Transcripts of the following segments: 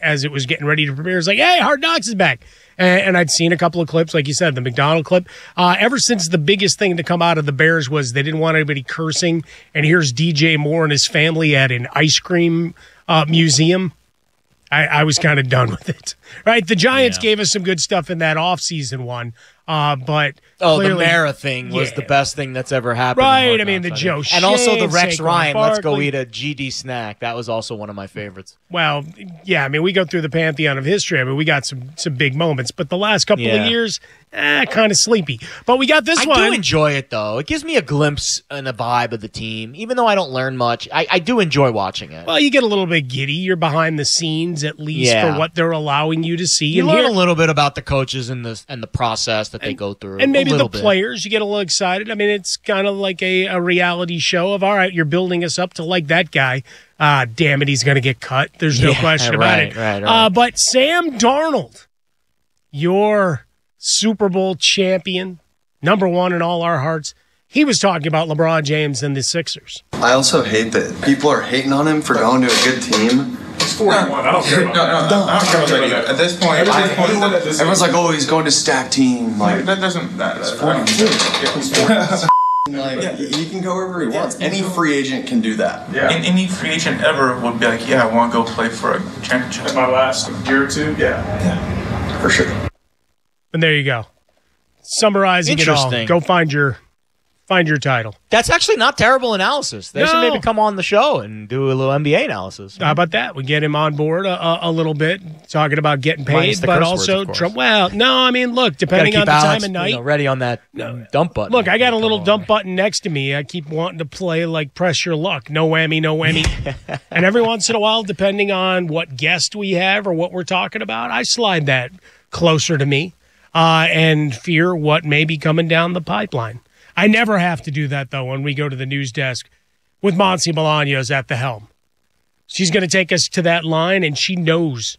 as it was getting ready to premiere. It's like, hey, Hard Knocks is back. And I'd seen a couple of clips, like you said, the McDonald clip. Ever since the biggest thing to come out of the Bears was they didn't want anybody cursing, and here's DJ Moore and his family at an ice cream museum, I was kind of done with it. Right? The Giants gave us some good stuff in that offseason one, but clearly, the Mara thing was the best thing that's ever happened. Right, I mean, the Joe and also the Rex Saquon Ryan, Barkley. let's go eat a GD snack. That was also one of my favorites. Well, yeah, I mean, we go through the pantheon of history. I mean, we got some big moments, but the last couple of years, kind of sleepy. But we got this one. I do enjoy it, though. It gives me a glimpse and a vibe of the team. Even though I don't learn much, I do enjoy watching it. Well, you get a little bit giddy. You're behind the scenes, at least, for what they're allowing you to see. You learn a little bit about the coaches and the process that they go through. And maybe the players, you get a little excited. I mean, it's kind of like a reality show of, all right, you're building us up to like that guy. Damn it, he's going to get cut. There's no question about it. Right. But Sam Darnold, your Super Bowl champion, number one in all our hearts, he was talking about LeBron James and the Sixers. I also hate that people are hating on him for going to a good team. It's 41. I don't care about that. I don't care about that either. At this point, everyone's like, oh, he's going to stack team. Like, that doesn't matter. That's 42. Like, he can go wherever he wants. Any free agent can do that. Yeah. And any free agent ever would be like, I want to go play for a championship. My last year or two? Yeah. For sure. And there you go. Summarizing it all. Go find your title. That's actually not terrible analysis. They should maybe come on the show and do a little NBA analysis. How about that? We get him on board a little bit, talking about getting paid, but also Trump. Well, no, I mean, look, depending on the time of night, ready on that dump button. Look, I got a little dump button next to me. I keep wanting to play like Press Your Luck, no whammy, no whammy. And every once in a while, depending on what guest we have or what we're talking about, I slide that closer to me and fear what may be coming down the pipeline. I never have to do that, though, when we go to the news desk with Monse Bolaños at the helm. She's going to take us to that line, and she knows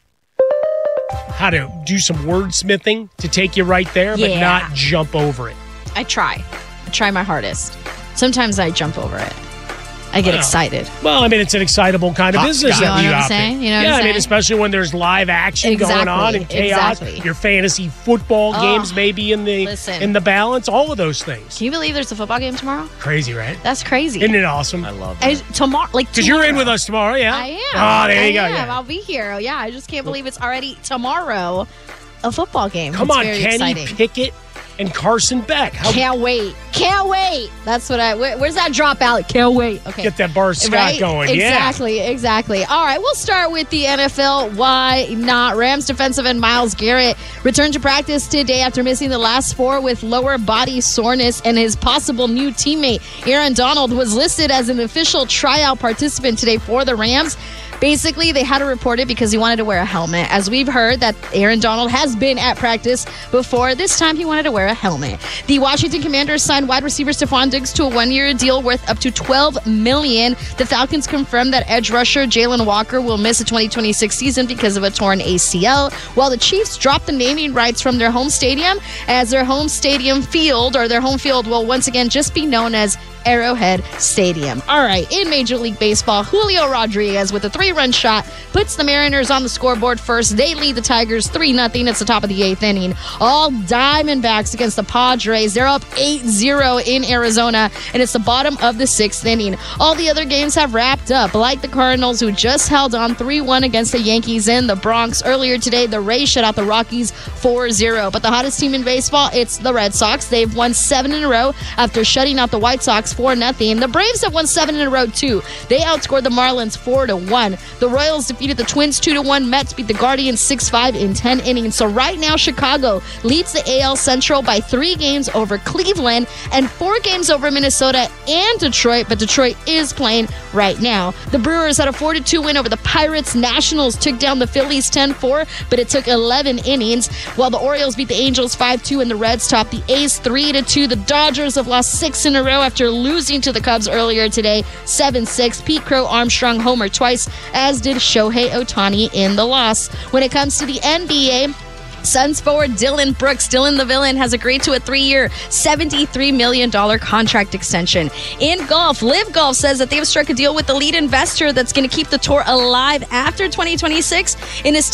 how to do some wordsmithing to take you right there, but not jump over it. I try my hardest. Sometimes I jump over it. I get excited. Well, I mean, it's an excitable kind of business that you out there. You know what I'm saying? I mean, especially when there's live action going on and chaos. Your fantasy football games may be in the balance. All of those things. Can you believe there's a football game tomorrow? Crazy, right? That's crazy. Isn't it awesome? I love it. Tomorrow, because you're in with us tomorrow, yeah? I am. Oh, there you go. Yeah, I'll be here. Yeah, I just can't believe it's already tomorrow. A football game. Come on, Kenny Pickett and Carson Beck. Can't wait. That's what where's that dropout? Can't wait. Okay. Get that Bar Scott going. Exactly. All right, we'll start with the NFL. Why not? Rams defensive end Myles Garrett returned to practice today after missing the last 4 with lower body soreness, and his possible new teammate, Aaron Donald, was listed as an official tryout participant today for the Rams. Basically, they had to report it because he wanted to wear a helmet. As we've heard that Aaron Donald has been at practice before, this time he wanted to wear a helmet. The Washington Commanders signed wide receiver Stephon Diggs to a 1-year deal worth up to $12 million. The Falcons confirmed that edge rusher Jalen Walker will miss the 2026 season because of a torn ACL, while the Chiefs dropped the naming rights from their home stadium, as their home field will once again just be known as Arrowhead Stadium. All right, in Major League Baseball, Julio Rodriguez with a 3-run shot puts the Mariners on the scoreboard first. They lead the Tigers 3-0. It's the top of the 8th inning. All Diamondbacks against the Padres. They're up 8-0 in Arizona, and it's the bottom of the 6th inning. All the other games have wrapped up, like the Cardinals, who just held on 3-1 against the Yankees in the Bronx. Earlier today, the Rays shut out the Rockies 4-0. But the hottest team in baseball, it's the Red Sox. They've won 7 in a row after shutting out the White Sox 4-0. The Braves have won 7 in a row, too. They outscored the Marlins 4-1. The Royals defeated the Twins 2-1. Mets beat the Guardians 6-5 in 10 innings. So right now, Chicago leads the AL Central by 3 games over Cleveland and 4 games over Minnesota and Detroit, but Detroit is playing right now. The Brewers had a 4-2 win over the Pirates. Nationals took down the Phillies 10-4, but it took 11 innings, while the Orioles beat the Angels 5-2 and the Reds topped the A's 3-2. The Dodgers have lost 6 in a row after losing to the Cubs earlier today 7-6. Pete Crow Armstrong homered twice, as did Shohei Ohtani in the loss. When it comes to the NBA, Suns forward Dylan Brooks, Dylan the Villain, has agreed to a 3-year, $73 million contract extension. In golf, Liv Golf says that they've struck a deal with the lead investor that's going to keep the tour alive after 2026. In a